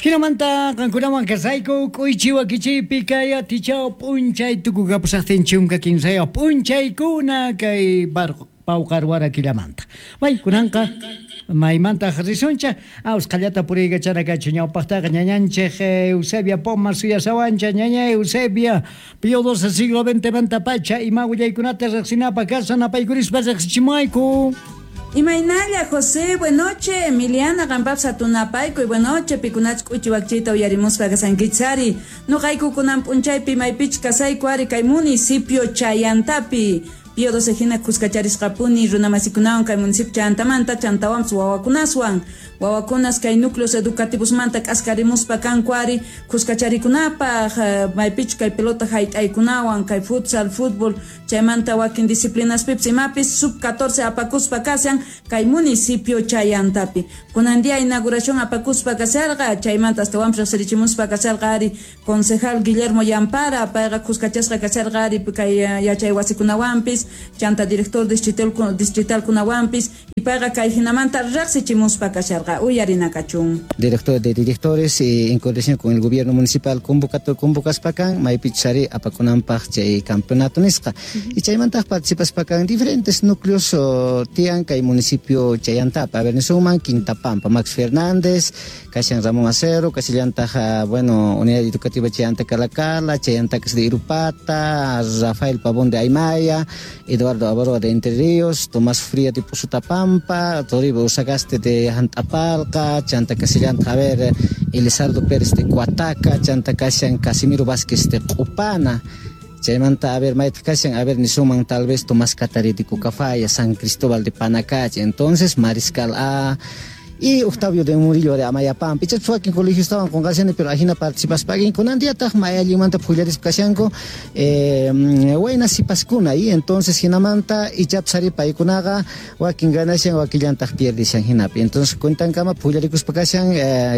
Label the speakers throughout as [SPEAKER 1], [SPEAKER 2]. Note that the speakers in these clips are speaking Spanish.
[SPEAKER 1] Hinamanta kankunawan kasayku kuychiwa kichipi kaya tichao punchay tukuga pusaqtinchunka kinsaya punchaykuna kay pawqarwara killamanta. May kunanqa maymanta risuncha ausqallata puriyga charakachu ñawpaqtaqa ñañanchik Eusebia Poma suyasawancha ñaña Eusebia Pío XII siglo XX manta pacha ima willaykunata riqsinapa kasanapaykurispa riqsichimayku.
[SPEAKER 2] Imaynalla José, buenas noches, Emiliana, Gampap Satunapayco y buenas noches, Picunach Uchiwakchita Uyarimuspa Gasankitzari, no Kaiku Kunam Punchaypi Maipich Kasaykuari Kai municipio Chayantapi. Pío XII Cuscacharisqapuni runamasicunawan kay municipio Chantamanta chantawams wawakunaswan wawakunas kay núcleos educativos manta k'askarimuspa kankuari Cuscacharikunapaq maypich kay pelota hayt'aykunawan kay futsal fútbol chaymanta wakin disciplinas pips imapis sub 14 apakuspa kashan kay municipio Chayantapi kunandia inauguración apakuspa kasarqa chaymanta hasta wamps riqsirichimuspa kasarqari concejal Guillermo Yampara payqa Cuscachasqa kasarqari kay yachay wasikunawanpis chanta director distrital kunawampis y paga kay hinamanta riqsichimuspa kasharqa uyarinakachun.
[SPEAKER 3] Director de directores en coordinación con el gobierno municipal convocaspakan maypichari apakunanpaq chay campeonato nisqa y chaymantaq participaspakan diferentes núcleos tian kay municipio Chayantapa a ver nisuman Quintapampa Max Fernández kashan Ramón Acero kasillantaq bueno unidad educativa Chayanta Calacala Chayantaques de Irupata Rafael Pavón de Aymaya Eduardo Abarroa de Entre Ríos, Tomás Fría de Pusutapampa, Toribio Usagaste de Antapalca, Chanta Casillán Javier Elizardo Pérez de Cuataca, Chanta Casian Casimiro Vázquez de Cupana, Chaymanta a ver Maite Casian, a ver ni suman tal vez Tomás Catari de Cucafaya, San Cristóbal de Panacache, entonces Mariscal A y Octavio de Murillo de Amayapam. Pichas fue que en colegio estaban con Gasiane, pero ahí no participas paguen con Andia Taj Maya Limanta Pujaris Casianco, buena si pascuna y entonces Hinamanta y Chapsari Paikunaga, Wakin Ganasian, Wakillantaj pierde Hinapi. Entonces cuentan cama Pujaricus Pacasian,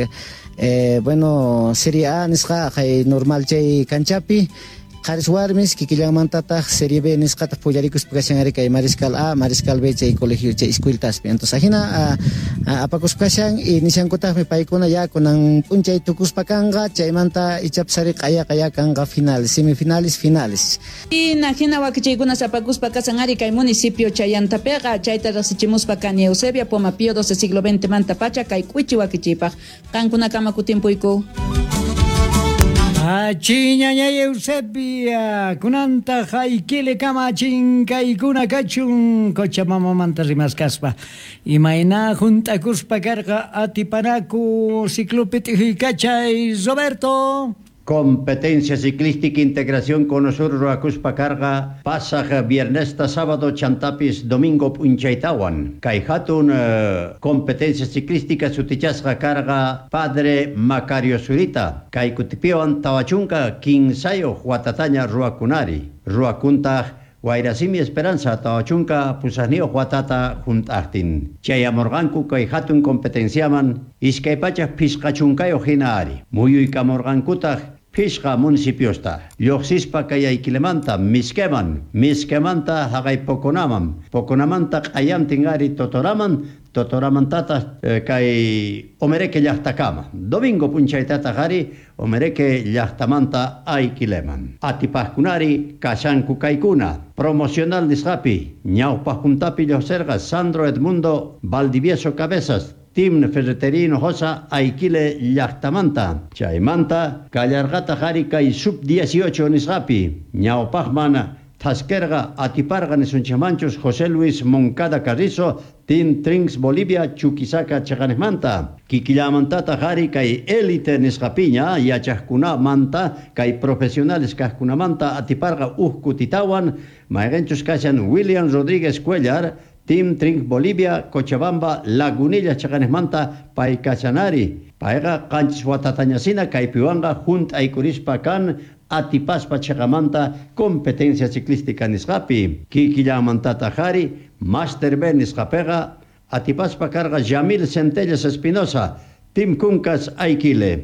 [SPEAKER 3] bueno, Serie A, Nisra, normal Chay Canchapi. Haris Warmis, Kikillamantataq, Serie B, Nisqataq Pullaricus Pacashan y Mariscal A, Mariscal B, Chay Colegio Chay Escueltaspi. Entonces, ajina Apacus Pacashan y Nishankutaq me paikuna ya con un Punchay Tucus Pacanga, Chaymanta y Chapsari Kaya Kanga finales, semifinales, finales.
[SPEAKER 2] Y Najina Wakichigunas Apacus Pacasan Arica y municipio Chayantapega, Chayta Rasichimus Pacani Eusebia, Poma Pío XII siglo XX Mantapacha, Kaikuichi Wakichipaj, Cancuna Kamakutimpuiku.
[SPEAKER 1] Chiñaña Eusebia, kunanta haykile kama chinkaykuna kachun Cochabamba manta rimasqaspa. Imayna juntakuspa karqa atipanaku ciclopiti kachay Roberto.
[SPEAKER 4] Competencia ciclística, integración con Osur Roacuspa Carga, pasaje viernes, sábado, Chantapis, domingo, Punchaitawan. Kaihatun, competencia ciclística, Sutichasga Carga, Padre Macario Surita. Kaikutipioan, Tawachunca, Kinsayo, Huatataña, Ruacunari. Ruacunta, Guairasimi Esperanza, Tawachunca, Pusanio, Huatata, Juntartin. Chayamorganku, Kaihatun, competenciaman, Iskaipacha, Piscachuncayo, Ginaari. Muyuy Camorgankuta, Pisca municipiosta. Yoxispa kaya ikilemanta miskemanta hagay pokonamanta ayam tingari totoramantata kay omereke llahtakama. Domingo punchaytata gari omereke llahtamanta aikileman. Atipajkunari kashanku kaykuna. Promocional nisqapi ñawpajkuntapi lloserga Sandro Edmundo Valdivieso Cabezas. Tim Ferreterino Josa Aikile Llahtamanta Chaymanta Callargata Jarika y Sub 18 Nisgapi Ñaupajmana Tasquerga Atiparga Nesunchamanchos José Luis Moncada Carrizo Tim Trinks Bolivia Chuquisaca Chaganesmanta Kikillamantata Jarika y Élite Nisgapiña Yachajkuna Manta Kai Profesionales Kajkunamanta Atiparga Ujkutitawan Maegenchos Kashan William Rodríguez Cuellar Team Trink Bolivia, Cochabamba, Lagunilla, Chaganesmanta, Paikachanari, Paega, Canchis Huatatañasina, Caipiwanga, Junt Aikurispa Can, Atipaspa Chagamanta, competencia ciclística Nisgapi, Kikillamantata Jari, Master B Nisgapega, Atipaspa Carga, Jamil Centelles Espinosa, Team Kuncas Aikile,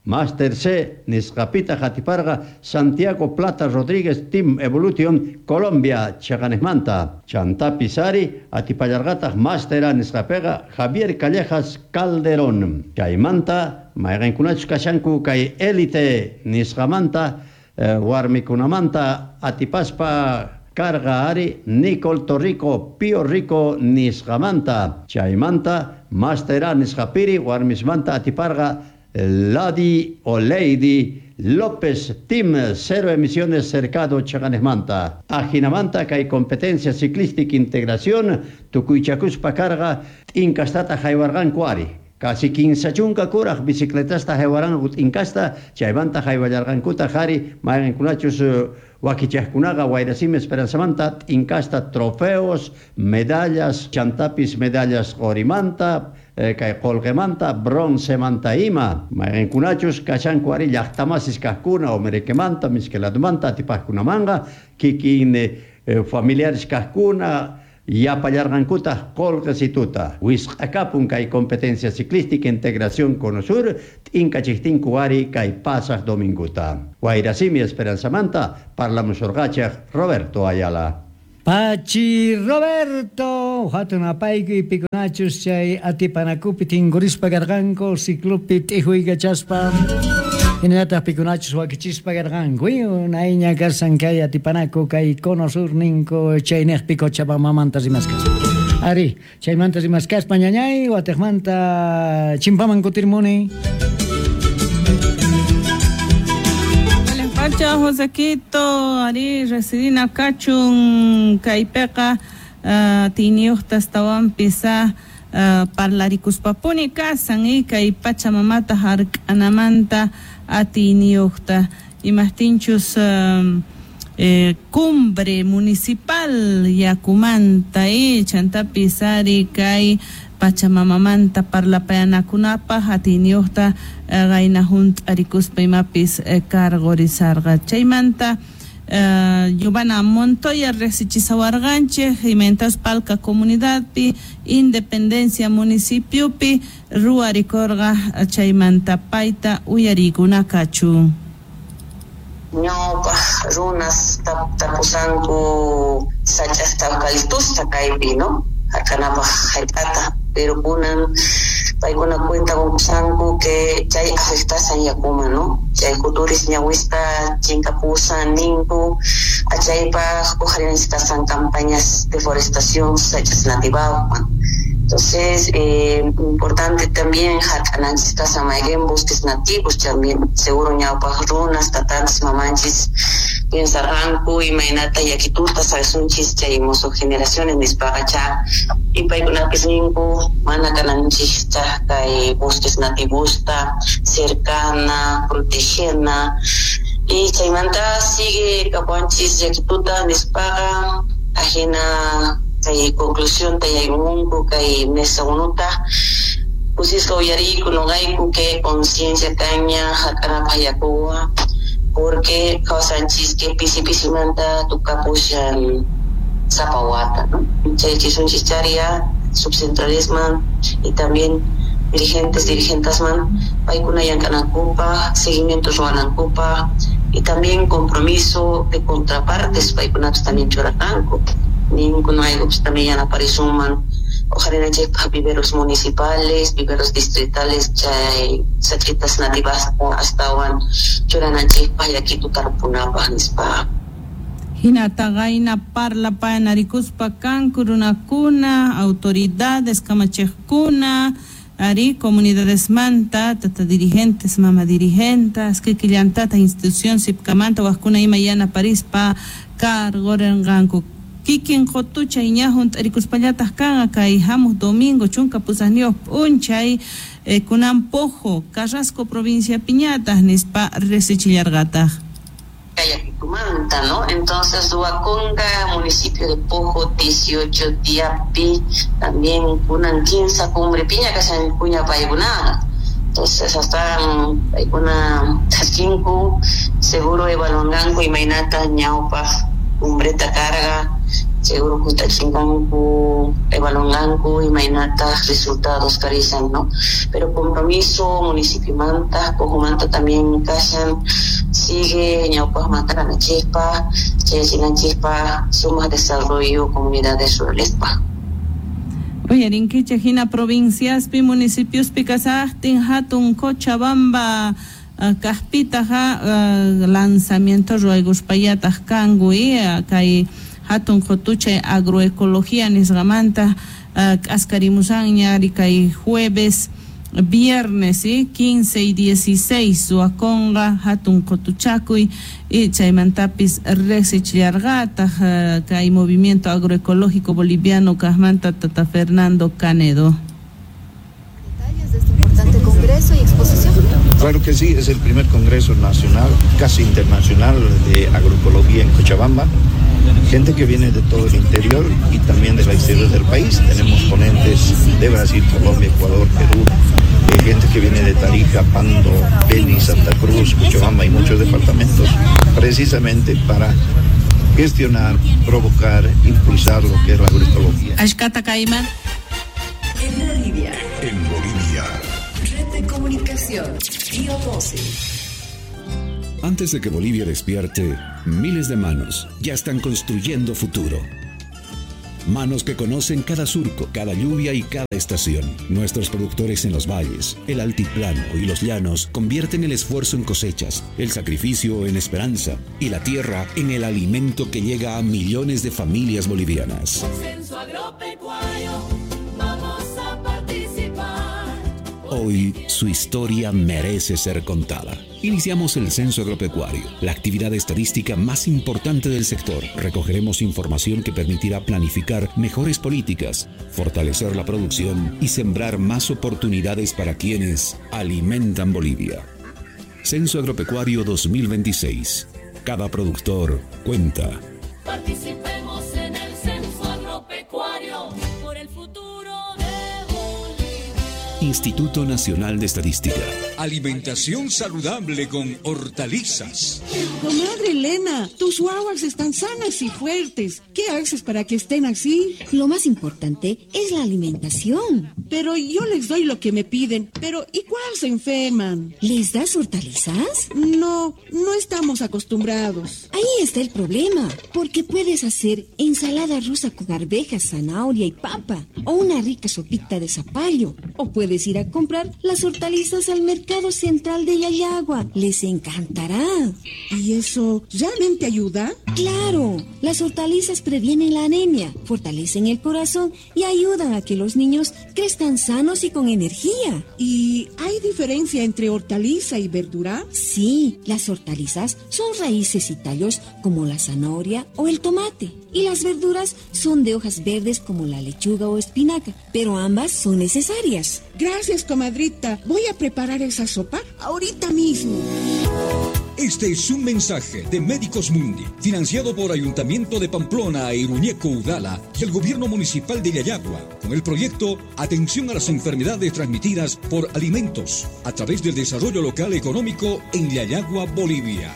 [SPEAKER 4] Master C nisqapita hatiparga Santiago Plata Rodríguez Team Evolution Colombia chaqanismanta. Chantapi sari atipallargataq Master A nisqapega Javier Callejas Calderón. Chaymanta mayqinkunachus kashanku kay Elite nisqamanta warmikunamanta atipaspa carga ari Nicol Torrico Pio Rico nisqamanta. Chaymanta Master A nisqapiri warmismanta atiparga Lady o Lady López Team Cero Emisiones Cercado Chaqanismanta. Ajinamanta que hay competencia ciclística integración Tucuychacuspa carga Incastata Jaibargan Cuari. Casi 15 chunca curaj bicicletasta Jaibargan Incasta Chaivanta Jaibargan Kuta Jari Mayan Kunachus Wakichaskunaga Guairasim Esperanzamanta Incasta trofeos, medallas, chantapis medallas Orimanta kay colgemanta bronce manta ima maen kunachus kachan kuari llaqtamasis kahkuna o merekemanta miskeladumanta tipajkuna manga kikin familiares kahkuna yapallargankuta colgesituta wisqakapun kay competencia ciclística integración conosur tinkachihtin kuari kay pasas dominguta Guairasimi Esperanzamanta parlamus orgachaj Roberto Ayala.
[SPEAKER 1] Pachi Roberto, hatuna paigi pikunachus chay atipanakupi tingurispa garganko ciclupit ihuiga chaspa. Inata pikunachus wakichispa garganko. Unaiña garsan kay atipanaku kay conosur ninko chayneh pico chapa mamantas y maskas. Ari, chaymantas y maskas pañañay, watejmanta chimpaman kutirmuni.
[SPEAKER 5] Pacha Josequito, Ari, residina Cachun, Caipeca, Tiniuhtas Tawan Pisa, Parlaricus Papunica, Sanica y Pachamamata, Hark Anamanta, Atiniuhta, y Mastinchus Cumbre Municipal, Yacumanta, Chantapisari, Kai. Pachamamamanta parla payanakunapa hatiniuhta gaina junt arikuspa imapis cargorizarga chaymanta Yubana Montoya resichisawarganche jimentas palka comunidadpi independencia municipiopi ruarikorga chaymanta paita uyarikuna kachu
[SPEAKER 6] ñawpa runas tapusanku sachasta eucaliptusta kaypi no hakanapa hayt'ata pero kunan paykuna cuenta con sanku que chay afectasan yakuma no chay kuturis ñawispa chinkapusan ninku achaypa kujarinestasan campañas de forestación sachas nativawan. Entonces, importante también hakananchis maiguen bosques nativos también seguro ñawpa runas tatantes mamanchis piensarranku y mainata yakituta sasunchis chay mozo generaciones nispagacha y paykunapis ninku mana kananchis kay bosques nativusta cercana protegena y chaymanta sigue kapuanchis yakituta nispaga ajena kay conclusión tayaymunku kay mesa unuta pusisqa uyariyku noqayku que conciencia kaña hakanapa yakuwa porque kawsanchis que pisi-pisimanta tukapushan zapawata, ¿no? Chay chisunchis charia, subcentralismo y también dirigentes man, paykuna yankanakupa, seguimientos ruanankupa y también compromiso de contrapartes paykunapas también churakanku. Ninguno hay también yanaparizuman ojalá viveros municipales, viveros distritales, chay sachitas nativas hasta wan churanachik payakitu tarpunapa nispa.
[SPEAKER 5] Hinata gaina parla payanarikuspa kankurunakuna, autoridades kamachejkuna, ari comunidades manta, tata dirigentes, mama dirigentas, que quillantata institución sipkamanta, wakuna ima yana parispa, cargorenganku. Kikin jotucha iñajunt erikuspallatah kanga kay hamus domingo chunka pusasnios punchay kunan pojo Carrasco provincia Piñatas nispa resichillargatah.
[SPEAKER 6] Manta, ¿no? Entonces Huacunga, municipio de Pojo, 18 Diapi, también kunan 15 Cumbre Piña, que se encuña paigunaga. Entonces hasta paiguna Tachinku, seguro Evalongango y Mainata ñaupa Cumbreta carga seguro que está chinganku, evaluanganku y mainata resultados carizan, ¿no? Pero compromiso municipio manta, cojo manta también casan, sigue ñaupas mata la chispa, sin chispa, suma desarrollo comunidades rurales.
[SPEAKER 5] Oye, Rinquiche, Jina provincias, pi municipios Picasahtin, Hatun, Cochabamba, Caspita, lanzamiento Ruegus Payatas, Cangui, Kai Hatun Jotuche, agroecología, Nisgamanta, Ascarimusaña, Kai jueves, viernes, 15 y 16, Suaconga, Hatun Cotuchacuy, y Chaimantapis Resich Yargata, Kai Movimiento Agroecológico Boliviano, Casmanta Tata Fernando Canedo.
[SPEAKER 7] Detalles de este importante congreso y exposición.
[SPEAKER 8] Claro que sí, es el primer congreso nacional, casi internacional, de agroecología en Cochabamba. Gente que viene de todo el interior y también del exterior del país. Tenemos ponentes de Brasil, Colombia, Ecuador, Perú, gente que viene de Tarija, Pando, Beni, Santa Cruz, Cochabamba y muchos departamentos, precisamente para gestionar, provocar, impulsar lo que es la agroecología.
[SPEAKER 5] Ashkata Caimán.
[SPEAKER 9] En Bolivia.
[SPEAKER 10] En Bolivia.
[SPEAKER 9] Red de comunicación. Tío Voce.
[SPEAKER 10] Antes de que Bolivia despierte, miles de manos ya están construyendo futuro. Manos que conocen cada surco, cada lluvia y cada estación. Nuestros productores en los valles, el altiplano y los llanos convierten el esfuerzo en cosechas, el sacrificio en esperanza y la tierra en el alimento que llega a millones de familias bolivianas.
[SPEAKER 11] Censo Agropecuario, vamos a participar.
[SPEAKER 10] Hoy su historia merece ser contada. Iniciamos el Censo Agropecuario, la actividad estadística más importante del sector. Recogeremos información que permitirá planificar mejores políticas, fortalecer la producción y sembrar más oportunidades para quienes alimentan Bolivia. Censo Agropecuario 2026. Cada productor cuenta.
[SPEAKER 11] Participemos en el Censo Agropecuario por el futuro de Bolivia.
[SPEAKER 10] Instituto Nacional de Estadística.
[SPEAKER 12] Alimentación saludable con hortalizas.
[SPEAKER 13] Comadre Elena, tus guaguas están sanas y fuertes. ¿Qué haces para que estén así?
[SPEAKER 14] Lo más importante es la alimentación.
[SPEAKER 13] Pero yo les doy lo que me piden. Pero igual se enferman.
[SPEAKER 14] ¿Les das hortalizas?
[SPEAKER 13] No estamos acostumbrados.
[SPEAKER 14] Ahí está el problema. Porque puedes hacer ensalada rusa con arvejas, zanahoria y papa. O una rica sopita de zapallo. O puedes ir a comprar las hortalizas al mercado central de Yayagua. Les encantará.
[SPEAKER 13] ¿Y eso realmente ayuda?
[SPEAKER 14] Claro, las hortalizas previenen la anemia, fortalecen el corazón y ayudan a que los niños crezcan sanos y con energía.
[SPEAKER 13] ¿Y hay diferencia entre hortaliza y verdura?
[SPEAKER 14] Sí, las hortalizas son raíces y tallos como la zanahoria o el tomate. Y las verduras son de hojas verdes como la lechuga o espinaca, pero ambas son necesarias.
[SPEAKER 13] Gracias, comadrita. Voy a preparar esa sopa ahorita mismo.
[SPEAKER 12] Este es un mensaje de Médicos Mundi, financiado por Ayuntamiento de Pamplona, Iruñeco, Udala y el Gobierno Municipal de Yayagua, con el proyecto Atención a las enfermedades transmitidas por alimentos, a través del desarrollo local económico en Yayagua, Bolivia.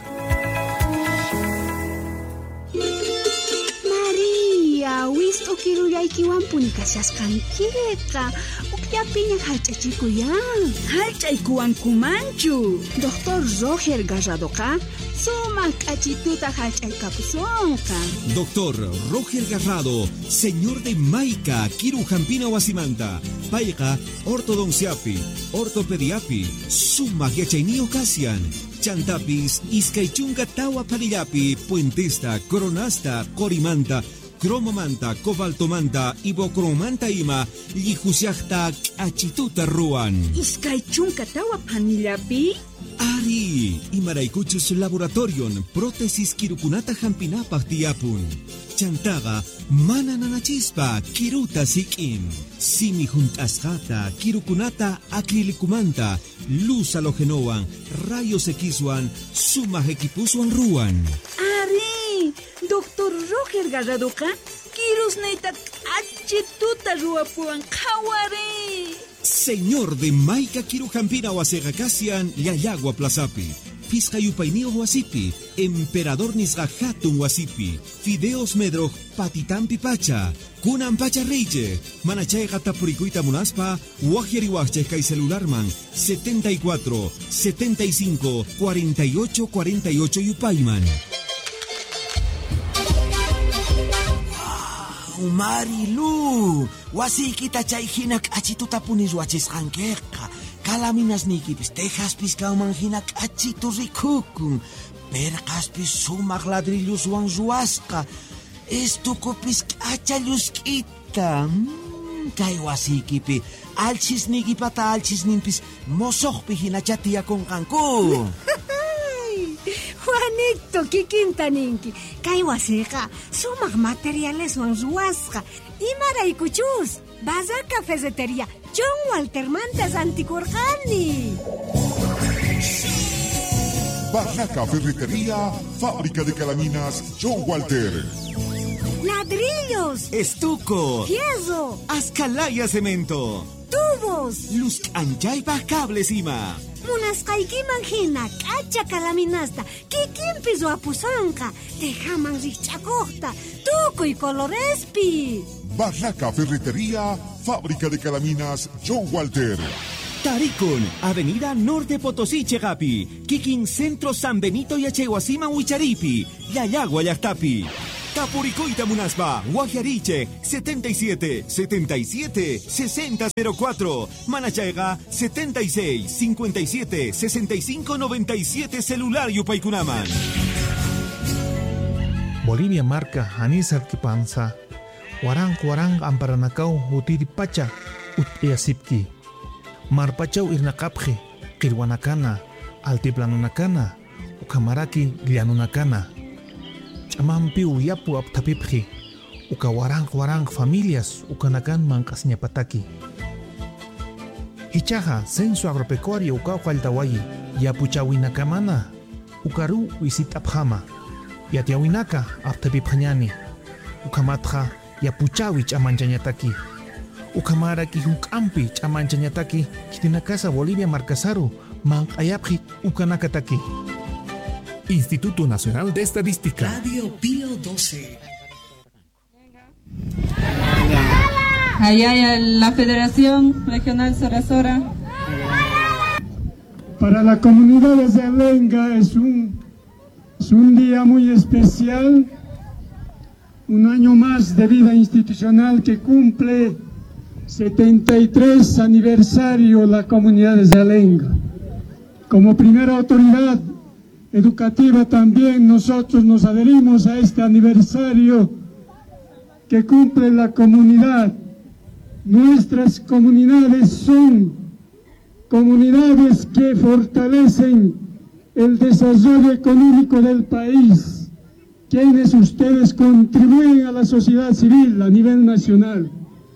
[SPEAKER 15] Wisto kiruyaykiwan punikashasqankirqa ukllapiña hallch'achikuyan.
[SPEAKER 2] Hallch'aykuwankumanchu.
[SPEAKER 15] Doctor Roger Garradoqa sumaq k'achituta hallch'aykapusunqa.
[SPEAKER 12] Doctor Roger Garrado, señor de Maica, Kirujampina Wasimanta, payqa ortodonciapi, ortopediapi, sumaq yachayniyuq kasyan. Chantapis, iskaychunka tawa palillapi, puentesta, coronasta, corimanta, cromomanta, cobaltomanta, ibocromanta ima, lijusiachta, achituta ruan.
[SPEAKER 2] Iskaychunka tawa panillapi?
[SPEAKER 12] Ari, imaraykuchus laboratorion, prótesis kirukunata hampinapaq tiyapun. Chantaga, mana nanachispa, kiruta sikin. Simi juntasjata, kirukunata acrilikumanta, luz halogenoan, rayos X-wan, suma equipuswan ruan.
[SPEAKER 2] Ari, Doctor Roger Garradoqa, kirus neitat achituta ruapuan kawari.
[SPEAKER 12] Señor de Maica Kirujampina Wasegacasian, Yayagua Plazapi.
[SPEAKER 16] Fisca yupainio wasipi, emperador nisga hatun wasipi, fideos medroj patitampi pacha, kunan pacha reiche, manachay gatapurikuita munaspa, wajeri wajche celularman, 74 75 48 48 yupaiman.
[SPEAKER 17] Marilu, wasikita chayhinak achituta punis wachisqankiqa. Kalaminas nikipis tejaspis kauman hinak achitu rikukun. Perqaspis sumaq ladrilluswan ruwasqa. Estukupis k'achallusk'ita. Kay wasikipi alchisnikipata alchisninpis mosoqpi hinacha tiyakunqanku.
[SPEAKER 18] Juanito, kikinta ninki. Kay wasiqa sumaq materialeswan ruwasqa. Imaraykuchus. Bazar Cafetería John Walter Mantas Anticorjani.
[SPEAKER 19] Barraca Ferretería, fábrica de calaminas John Walter.
[SPEAKER 18] Ladrillos.
[SPEAKER 16] Estuco.
[SPEAKER 18] Fierro.
[SPEAKER 16] Ascalaya cemento.
[SPEAKER 18] Tubos.
[SPEAKER 16] Luz anchaypa cables ima.
[SPEAKER 18] Munasqaykiman hina k'acha kalaminasta kikinpis wapusanqa tejaman riqch'akuqta tukuy colorespi.
[SPEAKER 19] Barraca Ferretería, fábrica de calaminas John Walter.
[SPEAKER 16] Taricon, Avenida Norte Potosí Chegapi, Kikin Centro San Benito y Achehuasima Huicharipi, Yayagua Yachtapi. Tapuricoita Munaspa, Guajariche, 77 77 6004, Manachaiga, 76 57 65 97 celular Yupaykunaman.
[SPEAKER 20] Bolivia marca Anisal Kipanza, Warang Amparanacau, Utiri Pacha, Utiasipki, Marpachau Irnacapje, Kirwanacana, Altiplanunacana, Ucamaraki, Glianunacana. Chamampi uyapu aptapipji, uka warang familias, ukanakan mancasña pataki. Hichaja, censo agropecuario, uka faltawayi, yapuchawinakamana, ukaru wisitapjama, yatiawinaka aptapipjanyani, ukamatja, yapuchawi chamanchañataki, ukamaraki hukampi chamanchañataki, kitinakasa Bolivia marcasaru, mancayapji, ukanakataki. Instituto Nacional de Estadística.
[SPEAKER 9] Radio Pío 12.
[SPEAKER 5] Allá la Federación Regional Sorasora.
[SPEAKER 21] Para la comunidad de Zelenga es un día muy especial, un año más de vida institucional que cumple 73 aniversario la comunidad de Zelenga. Como primera autoridad educativa también nosotros nos adherimos a este aniversario que cumple la comunidad. Nuestras comunidades son comunidades que fortalecen el desarrollo económico del país, quienes ustedes contribuyen a la sociedad civil a nivel nacional.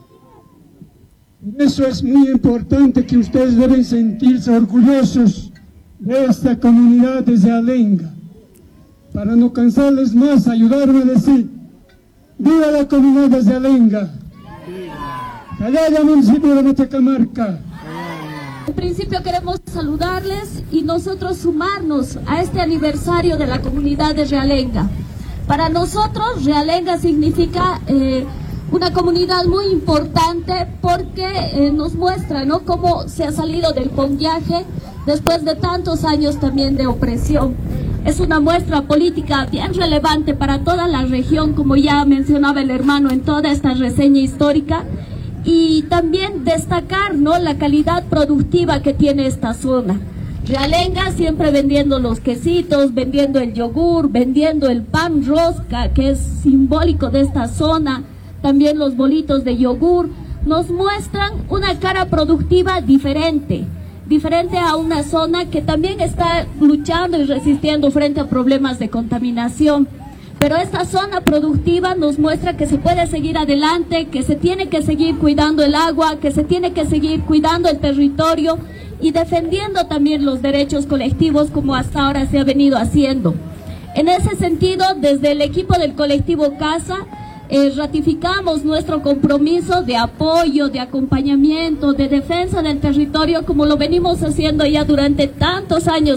[SPEAKER 21] Por eso es muy importante que ustedes deben sentirse orgullosos de esta comunidad de Zelenga. Para no cansarles más, ayudarme a decir: ¡viva la comunidad de Zelenga! ¡Callaya, municipio de Machacamarca!
[SPEAKER 22] En principio queremos saludarles y nosotros sumarnos a este aniversario de la comunidad de Realenga. Para nosotros Realenga significa una comunidad muy importante porque nos muestra, ¿no?, cómo se ha salido del ponyaje después de tantos años también de opresión. Es una muestra política bien relevante para toda la región, como ya mencionaba el hermano en toda esta reseña histórica, y también destacar, ¿no?, la calidad productiva que tiene esta zona. Realenga siempre vendiendo los quesitos, vendiendo el yogur, vendiendo el pan rosca, que es simbólico de esta zona, también los bolitos de yogur, nos muestran una cara productiva diferente a una zona que también está luchando y resistiendo frente a problemas de contaminación. Pero esta zona productiva nos muestra que se puede seguir adelante, que se tiene que seguir cuidando el agua, que se tiene que seguir cuidando el territorio y defendiendo también los derechos colectivos como hasta ahora se ha venido haciendo. En ese sentido, desde el equipo del colectivo Casa, ratificamos nuestro compromiso de apoyo, de acompañamiento, de defensa del territorio, como lo venimos haciendo ya durante tantos años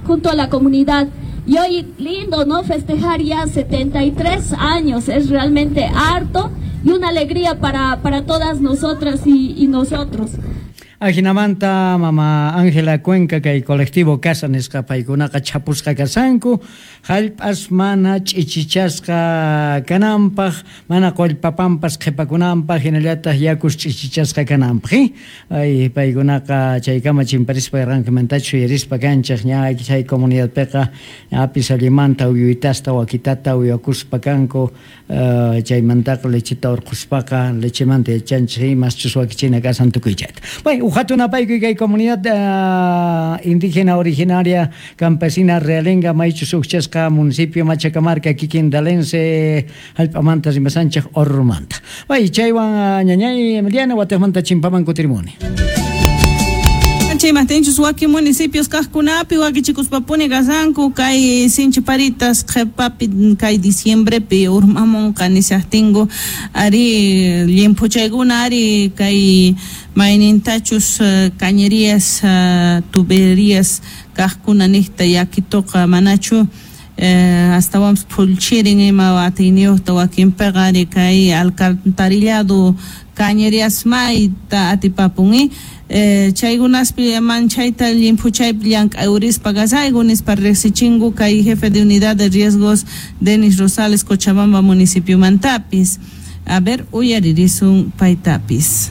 [SPEAKER 22] junto a la comunidad. Y hoy lindo, ¿no? Festejar ya 73 años, es realmente harto y una alegría para todas nosotras y nosotros.
[SPEAKER 1] Ajinamanta mama Ángela Cuenca kay colectivo Casa Nisqapaykunaqa chapusqa kasanku hallp'as mana ch'ichichasqa kananpaq mana qullpapanpas qhipakunanpaq hinallataq yakus ch'ichichasqa kananpaq ay paykunaqa chaykama chimparispa arrancamantachu yarispa kanchaq ña chay comunidadpiqa apis allimanta uyuytasta wakitata uyakuspa kanku chaymantaqa lechita urquspaqa lechimanta yachanchik imas chuswakichina kasan tukuychayta. Ujatuna payku kay comunidad indígena originaria campesina realenga maychu suqchasqa municipio Machacamarca kikindalense hallp'amanta rimasanchik Orrumanta. Chaywan ñañay Emiliana wataqmanta chimpaman kutirimuni.
[SPEAKER 3] Chaymantinchus waki municipios kaqkunapi wakichikuspapuni kasanku kay sinchiparitas qhipapi kay diciembrepi urmamunqa nisaqtingu ari llimpuchaykuna ari kay maynintachus cañerías tuberías kaqkuna nihta yakituqa manachu hasta pulchirin ima watiniyuqta wakinpiqa ari kay alcantarillado cañerías mayta atipapungi chaygunaspi manchayta llimpuchaypi llank'ayurispa kasaykunispa riqsichingu kay jefe de unidad de riesgos Denis Rosales Cochabamba municipio mantapis. A ver, uyaririsun paytapis.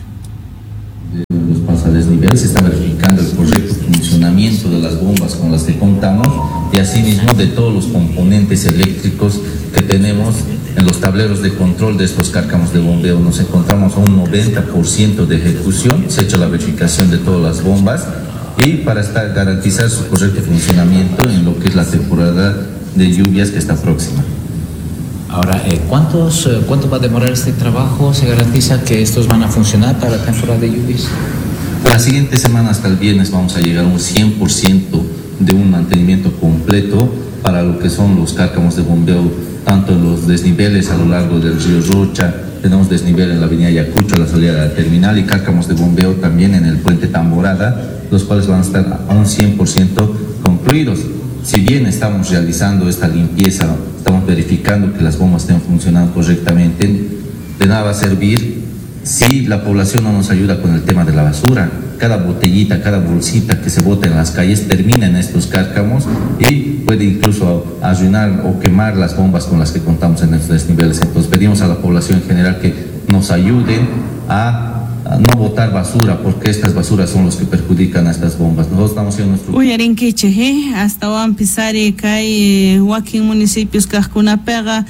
[SPEAKER 4] Los pasajes nivel se está verificando el correcto funcionamiento de las bombas con las que contamos y asimismo de todos los componentes eléctricos que tenemos en los tableros de control de estos cárcamos de bombeo. Nos encontramos a un 90% de ejecución, se ha hecho la verificación de todas las bombas y para garantizar su correcto funcionamiento en lo que es la temporada de lluvias que está próxima.
[SPEAKER 23] Ahora, ¿cuánto va a demorar este trabajo? ¿Se garantiza que estos van a funcionar para la temporada de lluvias?
[SPEAKER 4] La siguiente semana hasta el viernes vamos a llegar a un 100% de un mantenimiento completo para lo que son los cárcamos de bombeo, tanto en los desniveles a lo largo del río Rocha, tenemos desnivel en la avenida Ayacucho, la salida de la terminal, y cárcamos de bombeo también en el puente Tamborada, los cuales van a estar a un 100% concluidos. Si bien estamos realizando esta limpieza, estamos verificando que las bombas estén funcionando correctamente, de nada va a servir si la población no nos ayuda con el tema de la basura. Cada botellita, cada bolsita que se bota en las calles termina en estos cárcamos y puede incluso arruinar o quemar las bombas con las que contamos en estos niveles. Entonces pedimos a la población en general que nos ayuden a no botar basura, porque estas basuras son los que perjudican a estas bombas. Nosotros estamos haciendo nuestro...
[SPEAKER 3] Uyarinkiche, hasta Wampisari, Kai, Wakin municipios, Kajkunapega,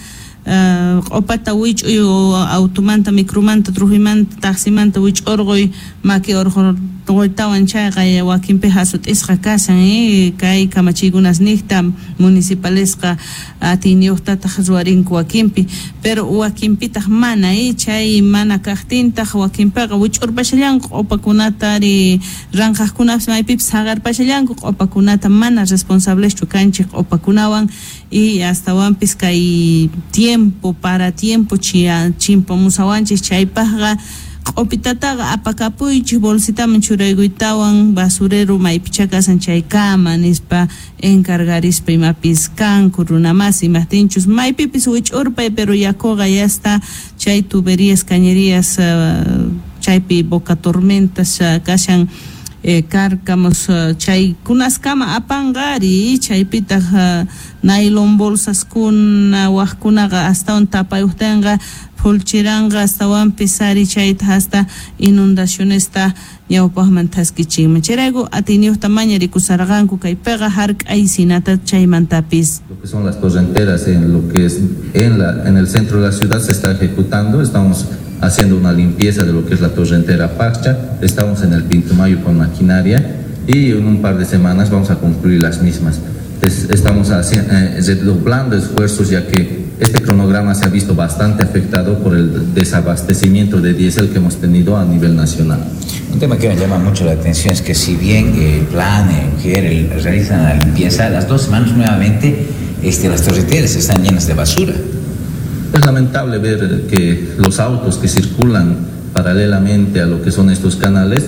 [SPEAKER 3] Opata Wich, Automanta, Micromanta, Trujimanta, Taximanta, Wich Orgoy, Maki Orgor, Toitawan Chaga, Wakin Pejasut, Isra Kasan, Kai, Kamachigunas Nicta, Municipalesca, Atiniota, Tajazuarin, Wakimpi, pero Wakimpi Tajmana, Chay, Mana Cartinta, Wakimpega, Wich Orbashayan, Opacunatari, Ranjakunas, My Pips, Hagar Pashayan, Opacunata, Mana, responsables Chucanchik, Opacunawan, y hasta Wampisca y tiempo para tiempo, Chimpo Musawanchis, Chaypaga, Opitataga, Apacapuich, Bolsita Manchurayguitawan, Basurero, Maipichacas, Anchaicama, Nispa, Encargarispa y Mapiscan, Curunamas y Matinchus, Maipipis, Wich Urpa, pero Yacoga ya está, Chay tuberías, cañerías, Chaypi, Boca Tormentas, Cashan, Cárcamos, Chay, Kunaskama, Apangari, Chaypita, Nylon bolsas, Kuna, Huascunaga, hasta un tapa, Ustenga, Pulchiranga, hasta Wampisari, Chayta, hasta inundaciones, está Yaupahmantaski, Mecherago, Atinio Tamaña, Ricusaraganku, Caipega, Hark, Aisinata, Chaymantapis.
[SPEAKER 4] Lo que son las torrenteras en lo que es en el centro de la ciudad se está ejecutando, estamos haciendo una limpieza de lo que es la torrentera Pacha, estamos en el Pintumayo con maquinaria y en un par de semanas vamos a concluir las mismas. Estamos redoblando esfuerzos ya que este cronograma se ha visto bastante afectado por el desabastecimiento de diésel que hemos tenido a nivel nacional.
[SPEAKER 23] Un tema que me llama mucho la atención es que si bien el plan, realizan la limpieza, las 2 semanas nuevamente las torrenteras están llenas de basura.
[SPEAKER 4] Es lamentable ver que los autos que circulan paralelamente a lo que son estos canales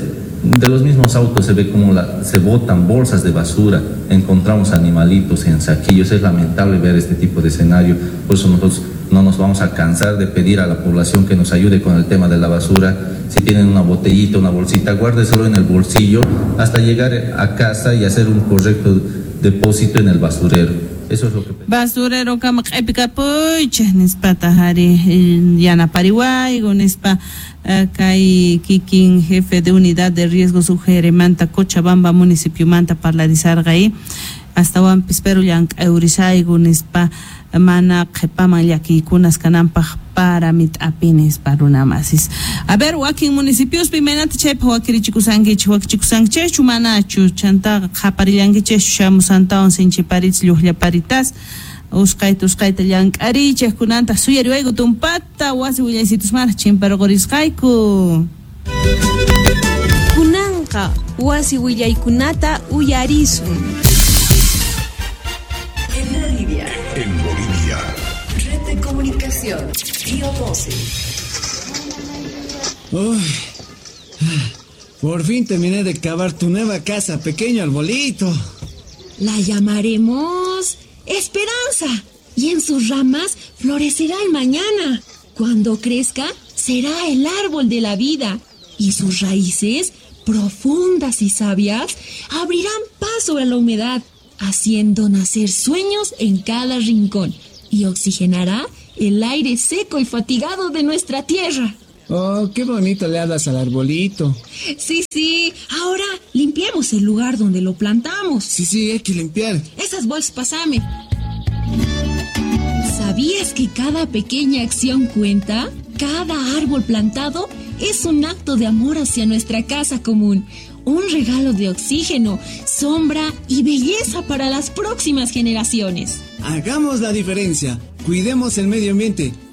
[SPEAKER 4] De los mismos autos se ve como se botan bolsas de basura, encontramos animalitos en saquillos. Es lamentable ver este tipo de escenario. Por eso nosotros no nos vamos a cansar de pedir a la población que nos ayude con el tema de la basura. Si tienen una botellita, una bolsita, guárdeselo en el bolsillo hasta llegar a casa y hacer un correcto depósito en el basurero. Eso es lo que...
[SPEAKER 3] Basurero kama epika poche nispata hari yana pariwai gonispa kai kikin jefe de unidad de riesgo sugere manta Cochabamba municipio manta parlarizar gai hasta wan pispero yank eurisai gonispa mana qepaman yakikunas kanampa para mit apines para una masis. A ver, wakin municipios pimenat chep wakirichikusangi chwakchikusangi chumanachu chanta qaparillangi shamusanta on sinchiparitz lluhlla paritas uskaita llank'ari chaykunanta suyariwayku tumpata wasi willaisitus mana chimparqorisqayku
[SPEAKER 14] kunanqa wasi willaykunata uyarisun.
[SPEAKER 9] En Bolivia. Red de comunicación. Pío 12.
[SPEAKER 6] Uy, por fin terminé de cavar tu nueva casa, pequeño arbolito.
[SPEAKER 14] La llamaremos Esperanza y en sus ramas florecerá el mañana. Cuando crezca, será el árbol de la vida y sus raíces, profundas y sabias, abrirán paso a la humedad, haciendo nacer sueños en cada rincón y oxigenará el aire seco y fatigado de nuestra tierra.
[SPEAKER 6] Oh, qué bonito le hablas al arbolito.
[SPEAKER 14] Sí, ahora limpiemos el lugar donde lo plantamos.
[SPEAKER 6] Sí, hay que limpiar.
[SPEAKER 14] Esas bolsas, pásame. ¿Sabías que cada pequeña acción cuenta? Cada árbol plantado es un acto de amor hacia nuestra casa común. Un regalo de oxígeno, sombra y belleza para las próximas generaciones.
[SPEAKER 6] Hagamos la diferencia. Cuidemos el medio ambiente.